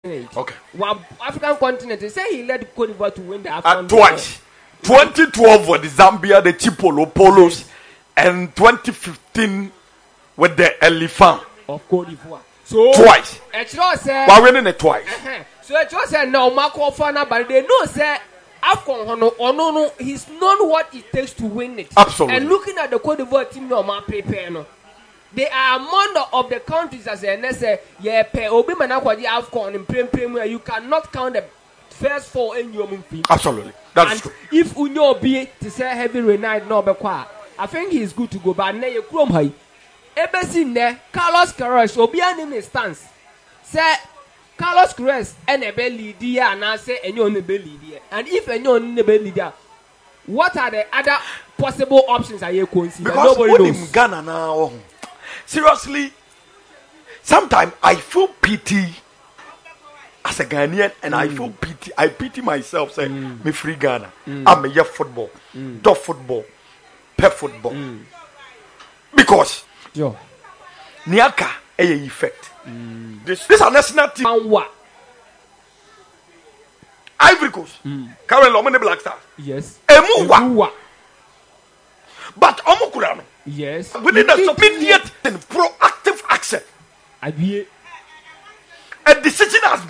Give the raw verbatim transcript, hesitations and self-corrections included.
Okay. Well, African continent, they say he led Cote d'Ivoire to win the African uh, twice. twenty twelve with the Zambia, the Chipolo Polos, and twenty fifteen with the Elephant of Cote d'Ivoire. So twice. We're winning it twice. Uh-huh. So it just said no, Marco Fana, but they know say Afcon or no no, he's known what it takes to win it. Absolutely. And looking at the Cote d'Ivoire team, no man prepare no. They are among the, of the countries as a say, yeah, pay Obi Manakwa the Afcon in Prem Premier. You cannot count the first four in your movie. Absolutely, that's and true. If Unyo be to say heavy Renard no bekwa, I think he's good to go. But now you chrome high. Ebesi ne Carlos Queiroz Obi anime stance. Say Carlos Queiroz and a belly dear and I say and you on the belly dear. And if and you on the belly dear, what are the other possible options are you considering? Because nobody knows. Ghana now. Seriously, sometimes I feel pity as a Ghanaian, and mm. I feel pity. I pity myself. Say, mm. me free Ghana. Mm. I'm a year football, mm. dog football, pet football. Mm. Because, yo, Niaka a effect. Mm. This, this is a national team. And what? Ivory Coast. Mm. Karen Lomani Black Stars. Yes. Emuwa. But Omokurano. Yes. Within the immediate and proactive action. A decision has been